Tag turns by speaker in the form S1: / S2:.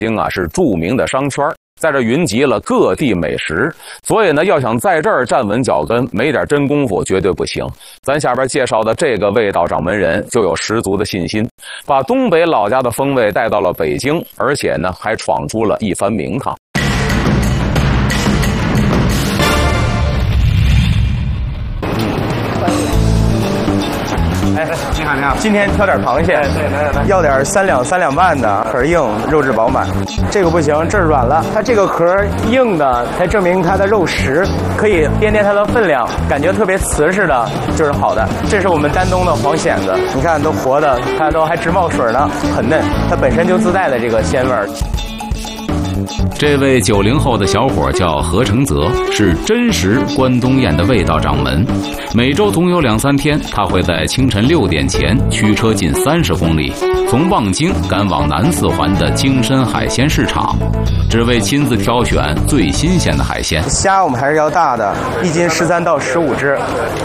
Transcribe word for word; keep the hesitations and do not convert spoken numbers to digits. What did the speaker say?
S1: 京啊是著名的商圈，在这云集了各地美食，所以呢，要想在这儿站稳脚跟，没点真功夫绝对不行。咱下边介绍的这个味道掌门人就有十足的信心，把东北老家的风味带到了北京，而且呢还闯出了一番名堂。
S2: 哎，你好，你好，今天挑点螃蟹，对，来来来，要点三两三两半的，壳硬，肉质饱满。这个不行，这儿软了，它这个壳硬的，才证明它的肉实，可以掂掂它的分量，感觉特别瓷实的，就是好的。这是我们丹东的黄蚬子，你看都活的，它都还直冒水呢，很嫩，它本身就自带的这个鲜味儿。
S3: 这位九零后的小伙叫何承泽，是真实关东宴的味道掌门。每周总有两三天，他会在清晨六点前驱车近三十公里，从望京赶往南四环的京深海鲜市场，只为亲自挑选最新鲜的海鲜。
S2: 虾我们还是要大的，一斤十三到十五只。